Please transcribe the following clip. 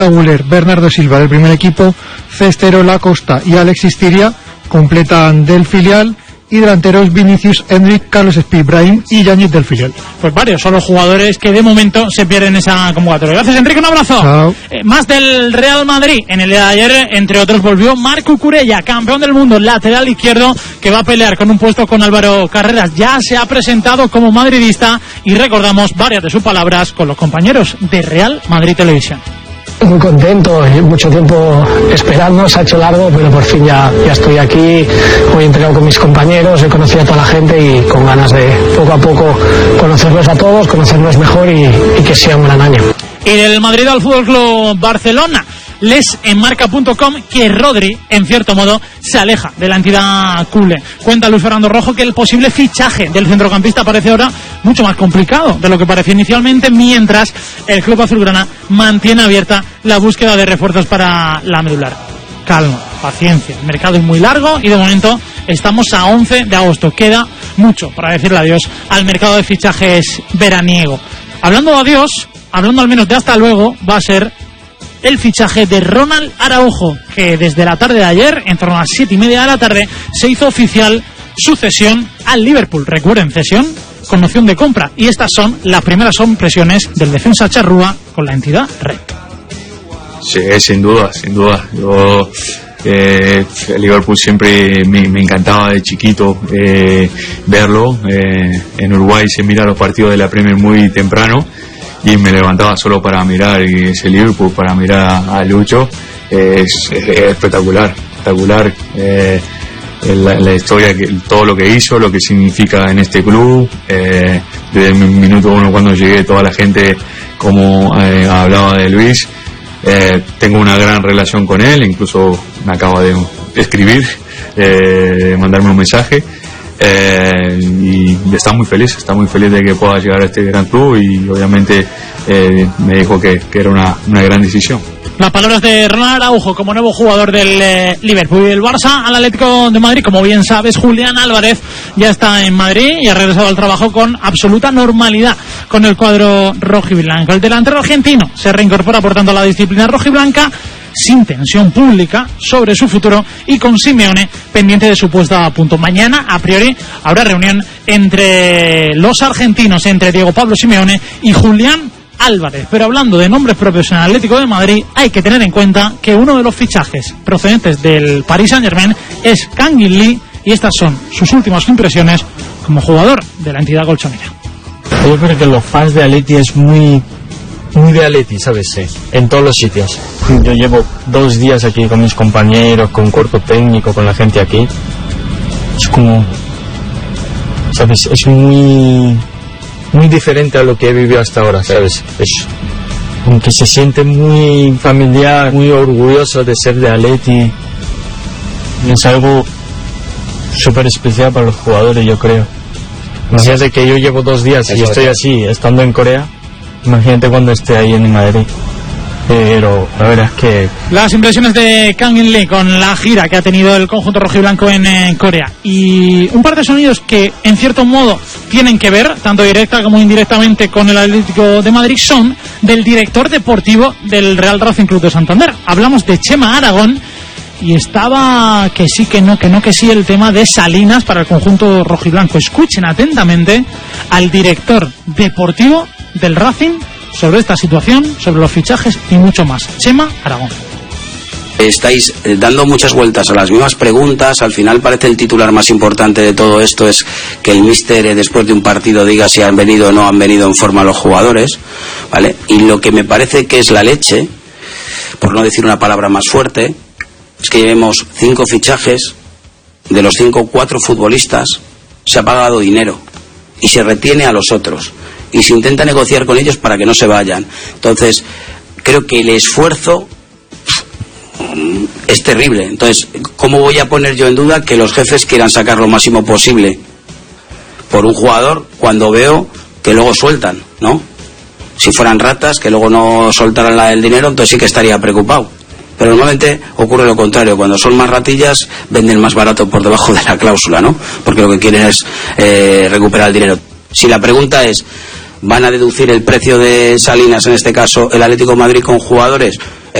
Guller, Bernardo Silva del primer equipo, Cestero, Lacosta y Alexis Tiria completan del filial, y delanteros Vinicius, Endrick, Carlos Espí, Brahim y Yáñez del filial. Pues varios son los jugadores que de momento se pierden esa convocatoria. Gracias, Enrique, un abrazo. Más del Real Madrid. En el día de ayer, entre otros, volvió Marc Cucurella, campeón del mundo, lateral izquierdo, que va a pelear con un puesto con Álvaro Carreras. Ya se ha presentado como madridista y recordamos varias de sus palabras con los compañeros de Real Madrid Televisión. Muy contento, mucho tiempo esperando, se ha hecho largo, pero por fin ya estoy aquí. Hoy he entrenado con mis compañeros, he conocido a toda la gente y con ganas de poco a poco conocerlos a todos, conocernos mejor y que sea un gran año. Y del Madrid al Fútbol Club Barcelona, les en marca.com que Rodri, en cierto modo, se aleja de la entidad culé. Cuenta Luis Fernando Rojo que el posible fichaje del centrocampista parece ahora mucho más complicado de lo que parecía inicialmente, mientras el club azulgrana mantiene abierta la búsqueda de refuerzos para la medular. Calma, paciencia, el mercado es muy largo y de momento estamos a 11 de agosto. Queda mucho para decirle adiós al mercado de fichajes veraniego. Hablando de adiós, hablando al menos de hasta luego, va a ser el fichaje de Ronald Araujo, que desde la tarde de ayer, en torno a las 7:30 de la tarde, se hizo oficial su cesión al Liverpool. Recuerden, cesión con opción de compra. Y estas son las primeras impresiones del defensa charrúa con la entidad Red. Sí, sin duda. Yo, el Liverpool siempre me encantaba de chiquito verlo. En Uruguay se mira los partidos de la Premier muy temprano y me levantaba solo para mirar ese Liverpool, para mirar a Lucho. Es espectacular. La historia, todo lo que hizo, lo que significa en este club. Desde el minuto uno cuando llegué, toda la gente, como hablaba de Luis, tengo una gran relación con él, incluso me acaba de escribir, mandarme un mensaje, y está muy feliz de que pueda llegar a este gran club, y obviamente me dijo que era una gran decisión. Las palabras de Ronald Araujo como nuevo jugador del Liverpool. Y el Barça al Atlético de Madrid, como bien sabes, Julián Álvarez ya está en Madrid y ha regresado al trabajo con absoluta normalidad con el cuadro rojiblanco. El delantero argentino se reincorpora por tanto a la disciplina rojiblanca sin tensión pública sobre su futuro y con Simeone pendiente de su puesta a punto. Mañana, a priori, habrá reunión entre los argentinos, entre Diego Pablo Simeone y Julián Álvarez. Pero hablando de nombres propios en el Atlético de Madrid, hay que tener en cuenta que uno de los fichajes procedentes del Paris Saint-Germain es Kangin Lee, y estas son sus últimas impresiones como jugador de la entidad colchonera. Yo creo que los fans de Atleti es muy de Atleti, ¿sabes? Sí, en todos los sitios. Yo llevo 2 días aquí con mis compañeros, con cuerpo técnico, con la gente aquí. Es como, ¿sabes? Es muy diferente a lo que he vivido hasta ahora, ¿sabes? Es como que se siente muy familiar, muy orgulloso de ser de Atleti. Es algo súper especial para los jugadores, yo creo. Imagínate que yo llevo 2 días y estoy así, estando en Corea. Imagínate cuando esté ahí en Madrid. Pero la verdad es que... Las impresiones de Kangin Lee con la gira que ha tenido el conjunto rojiblanco en Corea. Y un par de sonidos que, en cierto modo, tienen que ver, tanto directa como indirectamente, con el Atlético de Madrid, son del director deportivo del Real Racing Club de Santander. Hablamos de Chema Aragón, y estaba que sí, que no, que sí, el tema de Salinas para el conjunto rojiblanco. Escuchen atentamente al director deportivo del Racing sobre esta situación, sobre los fichajes y mucho más. Chema Aragón. Estáis dando muchas vueltas a las mismas preguntas. Al final parece el titular más importante de todo esto es que el míster después de un partido diga si han venido o no han venido en forma los jugadores, ¿vale? Y lo que me parece que es la leche, por no decir una palabra más fuerte, es que llevemos 5 fichajes, de los 5, 4 futbolistas, se ha pagado dinero y se retiene a los otros y se intenta negociar con ellos para que no se vayan. Entonces creo que el esfuerzo es terrible. Entonces, ¿cómo voy a poner yo en duda que los jefes quieran sacar lo máximo posible por un jugador cuando veo que luego sueltan, ¿no? Si fueran ratas que luego no soltaran el dinero, entonces sí que estaría preocupado. Pero normalmente ocurre lo contrario. Cuando son más ratillas, venden más barato por debajo de la cláusula, ¿no? Porque lo que quieren es recuperar el dinero. Si la pregunta es van a deducir el precio de Salinas, en este caso el Atlético de Madrid, con jugadores.